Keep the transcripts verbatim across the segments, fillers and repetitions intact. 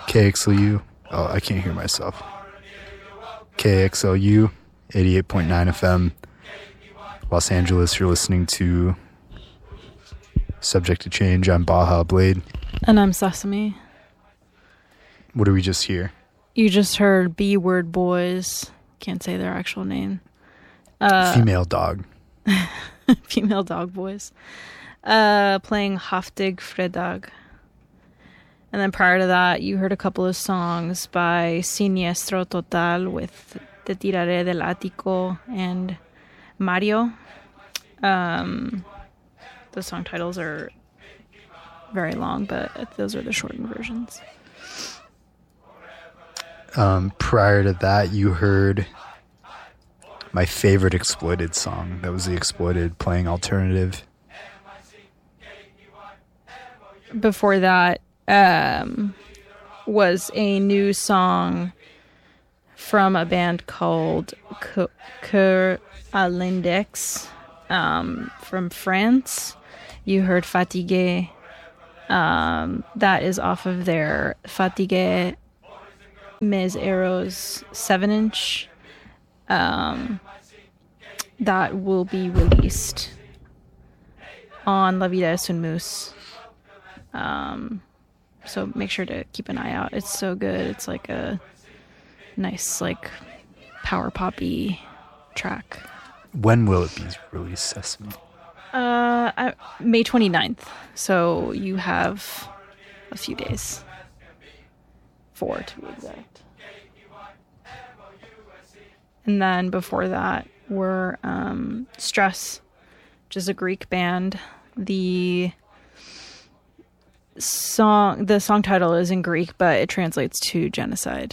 K X L U. Oh, I can't hear myself. K X L U, eighty-eight point nine F M. Los Angeles, you're listening to Subject to Change. I'm Baja Blade. And I'm Sesame. What did we just hear? You just heard B-Word Boys. Can't say their actual name. Uh, Female Dog. Female Dog Boys. Uh, playing Haftig Fredag. And then prior to that, you heard a couple of songs by Siniestro Total with Te Tiraré del Ático and Mario. Um, the song titles are very long, but those are the shortened versions. Um, prior to that, you heard my favorite Exploited song. That was the Exploited playing alternative. Before that um, was a new song from a band called Cœur à l'Index um, from France. You heard Fatigué. Um, that is off of their Fatigué Mes Eros seven inch. Um, that will be released on La Vida es un Mus. Um, so make sure to keep an eye out. It's so good. It's like a nice, like, power poppy track. When will it be released, Sesame? Uh, I, May twenty-ninth. So you have a few days. Four to be exact. And then before that were um, Stress, which is a Greek band. The song, the song title is in Greek, but it translates to genocide.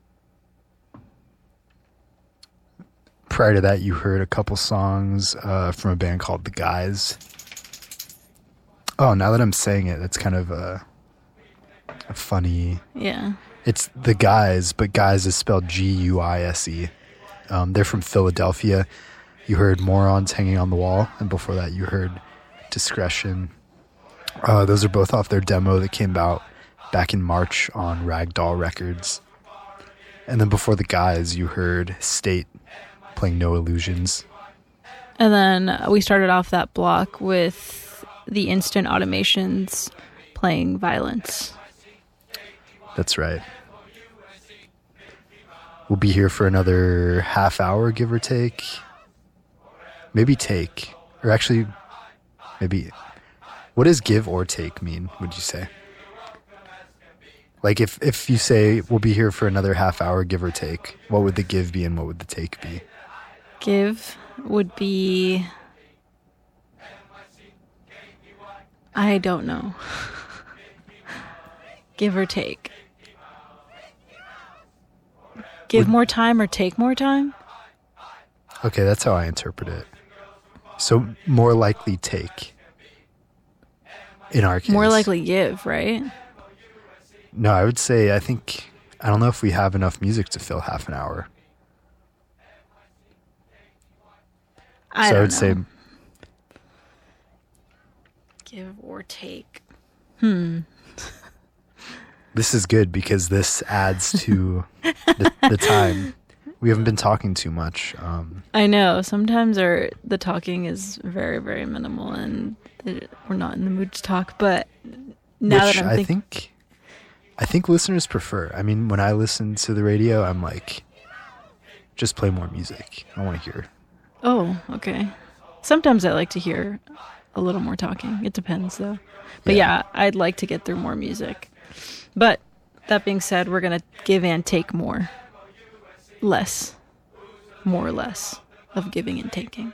Prior to that, you heard a couple songs uh, from a band called The Guys. Oh, now that I'm saying it, that's kind of a, a funny... Yeah. It's The Guys, but Guys is spelled G U I S E. Um, they're from Philadelphia. You heard Morons Hanging on the Wall, and before that you heard Discretion. Uh, those are both off their demo that came out back in March on Ragdoll Records. And then before The Guys, you heard State playing No Illusions. And then we started off that block with the Instant Automations playing Violence. That's right. We'll be here for another half hour, give or take. Maybe take. Or actually, maybe... What does give or take mean, would you say? Like, if, if you say, we'll be here for another half hour, give or take, what would the give be and what would the take be? Give would be... I don't know. Give or take. Give would... more time or take more time? Okay, that's how I interpret it. So, more likely take. In our case. More likely give, right? No, I would say, I think, I don't know if we have enough music to fill half an hour. I so don't I would know. say... Give or take. Hmm. This is good because this adds to the, the time. We haven't been talking too much. Um, I know. Sometimes our the talking is very, very minimal, and it, we're not in the mood to talk. But now which that I'm I think- think, I think listeners prefer. I mean, when I listen to the radio, I'm like, just play more music. I want to hear. Oh, okay. Sometimes I like to hear a little more talking. It depends, though. But yeah, yeah I'd like to get through more music. But that being said, we're gonna give and take more. Less, more or less, of giving and taking.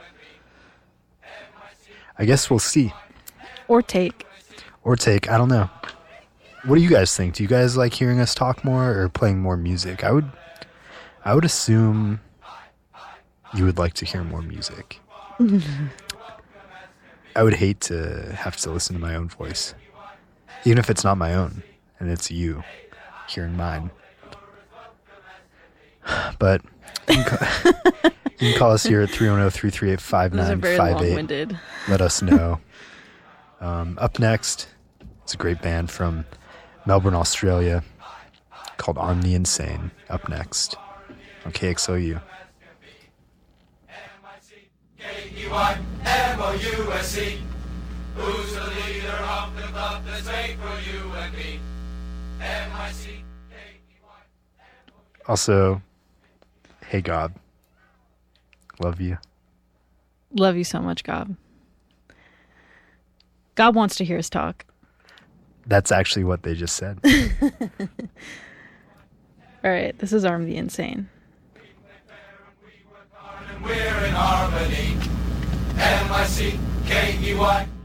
I guess we'll see. Or take. Or take. I don't know. What do you guys think? Do you guys like hearing us talk more or playing more music? I would, I would assume you would like to hear more music. I would hate to have to listen to my own voice, even if it's not my own and it's you hearing mine. But you can, call, you can call us here at three one zero, three three eight, five nine five eight. Let us know. Um, up next, it's a great band from Melbourne, Australia. called Arm the Insane up next on K X O U. Who's the leader of the club that's made for you and me? M I C K E Y. Also, hey Gob, love you. Love you so much, Gob. Gob wants to hear us talk. That's actually what they just said. All right, this is Arm the Insane. We're in harmony. M I C K E Y.